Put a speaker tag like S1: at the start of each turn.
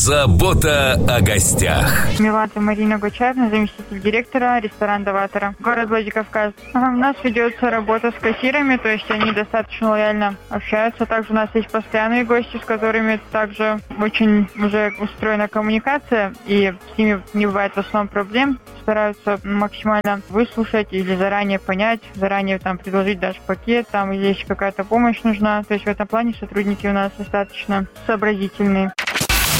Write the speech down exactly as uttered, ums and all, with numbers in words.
S1: Забота о гостях.
S2: Меладзе Марина Гучаевна, заместитель директора ресторана «Доватора», город Владикавказ. У нас ведется работа с кассирами, то есть они достаточно лояльно общаются. Также у нас есть постоянные гости, с которыми также очень уже устроена коммуникация, и с ними не бывает в основном проблем. Стараются максимально выслушать или заранее понять, заранее там предложить даже пакет, там, или если какая-то помощь нужна. То есть в этом плане сотрудники у нас достаточно сообразительные.